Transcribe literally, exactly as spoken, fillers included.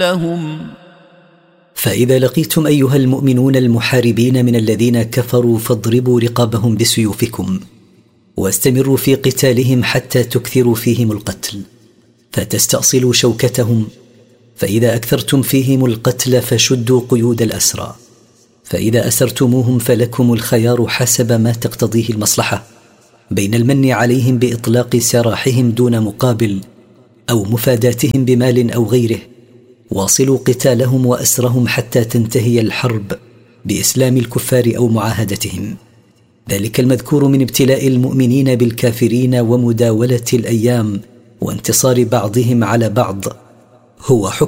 لهم. فإذا لقيتم أيها المؤمنون المحاربين من الذين كفروا فاضربوا رقابهم بسيوفكم، واستمروا في قتالهم حتى تكثروا فيهم القتل فتستأصلوا شوكتهم، فإذا أكثرتم فيهم القتل فشدوا قيود الأسرى، فإذا أسرتموهم فلكم الخيار حسب ما تقتضيه المصلحة بين المن عليهم بإطلاق سراحهم دون مقابل أو مفاداتهم بمال أو غيره، واصلوا قتالهم وأسرهم حتى تنتهي الحرب بإسلام الكفار أو معاهدتهم. ذلك المذكور من ابتلاء المؤمنين بالكافرين ومداولة الأيام وانتصار بعضهم على بعض هو حكم